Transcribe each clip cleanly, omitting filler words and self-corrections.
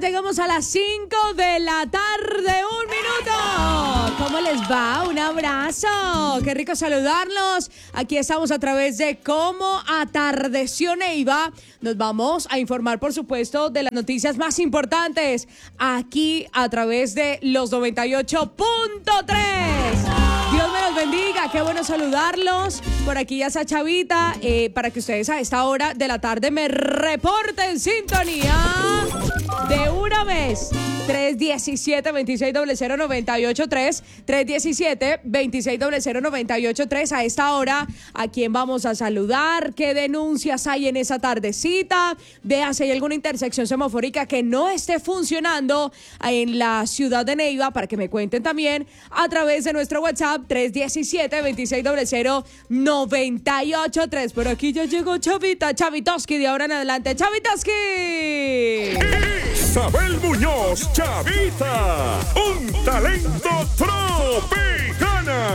llegamos a las 5 de la tarde, 1 minuto. ¿Cómo les va? Un abrazo. Qué rico saludarlos. Aquí estamos a través de Cómo Atardeció Neiva. Nos vamos a informar, por supuesto, de las noticias más importantes aquí a través de los 98.3. Dios me los bendiga, qué bueno saludarlos. Por aquí ya está Chavita, para que ustedes a esta hora de la tarde me reporten sintonía de una vez. 317-2600-983, 317-2600-983. A esta hora, ¿a quién vamos a saludar? ¿Qué denuncias hay en esa tardecita? Vea si hay alguna intersección semafórica que no esté funcionando en la ciudad de Neiva, para que me cuenten también a través de nuestro WhatsApp 317-2600-983. Por aquí ya llegó Chavita, Chavitoski de ahora en adelante. ¡Chavitoski! Isabel Muñoz, Chavita, un talento tropicana.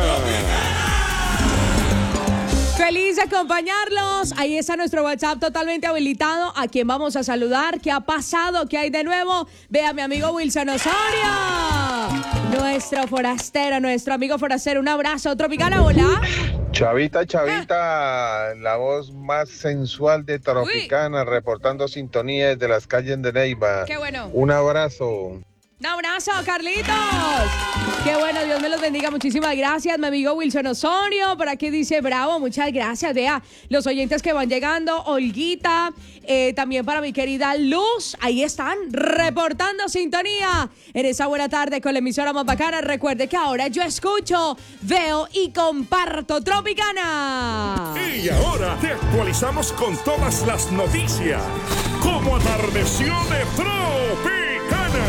Feliz de acompañarlos. Ahí está nuestro WhatsApp totalmente habilitado. ¿A quién vamos a saludar? ¿Qué ha pasado? ¿Qué hay de nuevo? Vea, mi amigo Wilson Osorio, nuestro forastero, nuestro amigo forastero. Un abrazo, Tropicana, hola. Chavita, la voz más sensual de Tropicana, reportando sintonía desde las calles de Neiva. Qué bueno. Un abrazo. Un abrazo, Carlitos. Qué bueno, Dios me los bendiga. Muchísimas gracias, mi amigo Wilson Osorio. Por aquí dice, bravo, muchas gracias. Vea, los oyentes que van llegando, Olguita, también para mi querida Luz. Ahí están, reportando sintonía en esa buena tarde con la emisora más bacana. Recuerde que ahora yo escucho, veo y comparto Tropicana. Y ahora te actualizamos con todas las noticias. Cómo atardeció de Tropicana.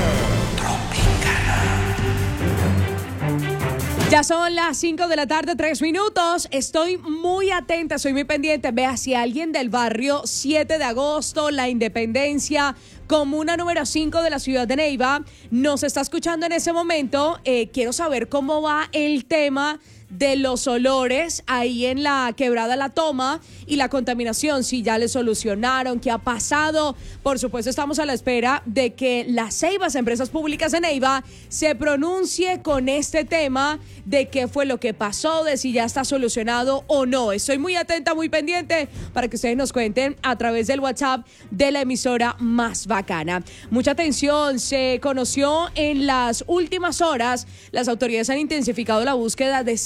Ya son las 5 de la tarde, 3 minutos. Estoy muy atenta, soy muy pendiente. Vea, si alguien del barrio 7 de agosto, La Independencia, comuna número 5 de la ciudad de Neiva, nos está escuchando en ese momento. Quiero saber cómo va el tema de los olores ahí en la quebrada La Toma y la contaminación, si ya le solucionaron, qué ha pasado. Por supuesto, estamos a la espera de que las Ceibas, Empresas Públicas de Neiva, se pronuncie con este tema de qué fue lo que pasó, de si ya está solucionado o no. Estoy muy atenta, muy pendiente para que ustedes nos cuenten a través del WhatsApp de la emisora más bacana. Mucha atención, se conoció en las últimas horas, las autoridades han intensificado la búsqueda de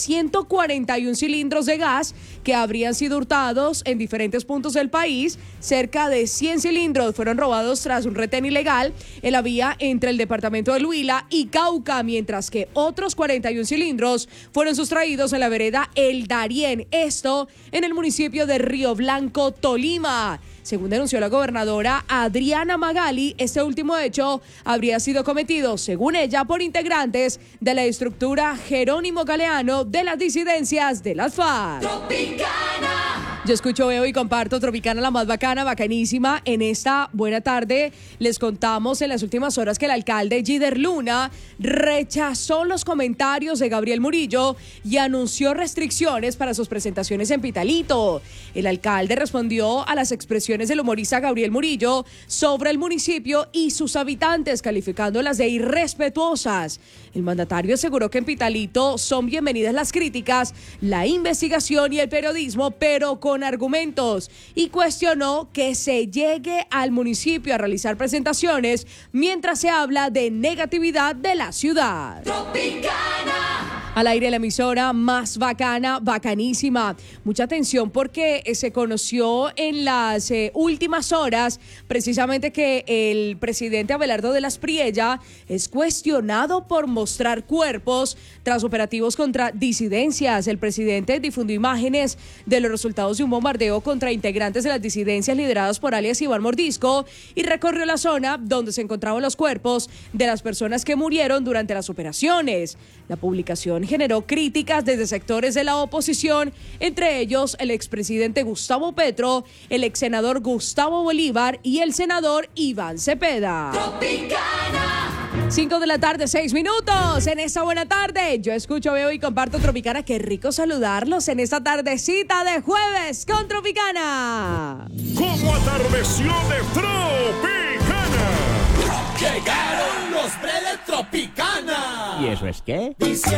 141 cilindros de gas que habrían sido hurtados en diferentes puntos del país. Cerca de 100 cilindros fueron robados tras un retén ilegal en la vía entre el departamento del Huila y Cauca, mientras que otros 41 cilindros fueron sustraídos en la vereda El Darién, esto en el municipio de Río Blanco, Tolima. Según denunció la gobernadora Adriana Magali, este último hecho habría sido cometido, según ella, por integrantes de la estructura Jerónimo Galeano de las disidencias de las FARC. Tropicana. Yo escucho, veo y comparto Tropicana, la más bacana, bacanísima. En esta buena tarde les contamos en las últimas horas que el alcalde Gider Luna rechazó los comentarios de Gabriel Murillo y anunció restricciones para sus presentaciones en Pitalito. El alcalde respondió a las expresiones del humorista Gabriel Murillo sobre el municipio y sus habitantes, calificándolas de irrespetuosas. El mandatario aseguró que en Pitalito son bienvenidas las críticas, la investigación y el periodismo, pero con argumentos, y cuestionó que se llegue al municipio a realizar presentaciones mientras se habla de negatividad de la ciudad. Tropicana. Al aire la emisora más bacana, bacanísima. Mucha atención porque se conoció en las últimas horas precisamente que el presidente Abelardo de las Priella es cuestionado por mostrar cuerpos tras operativos contra disidencias. El presidente difundió imágenes de los resultados de un bombardeo contra integrantes de las disidencias lideradas por alias Iván Mordisco y recorrió la zona donde se encontraban los cuerpos de las personas que murieron durante las operaciones. La publicación generó críticas desde sectores de la oposición, entre ellos el expresidente Gustavo Petro, el exsenador Gustavo Bolívar y el senador Iván Cepeda. Tropicana. 5 de la tarde, 6 minutos. En esta buena tarde, yo escucho, veo y comparto Tropicana. Qué rico saludarlos en esta tardecita de jueves con Tropicana. Cómo atardeció de Tropicana. Tropicana. ¿Y eso es qué?